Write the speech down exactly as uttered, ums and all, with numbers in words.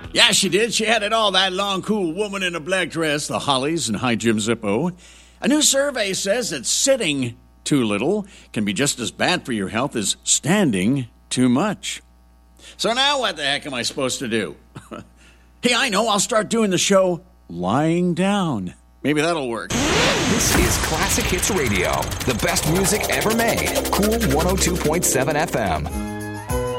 Yeah, she did. She had it all, that long, cool woman in a black dress, the Hollies, and High Jim Zippo. A new survey says that sitting too little can be just as bad for your health as standing too much. So now what the heck am I supposed to do? Hey, I know. I'll start doing the show lying down. Maybe that'll work. This is Classic Hits Radio, the best music ever made. Cool one oh two point seven F M.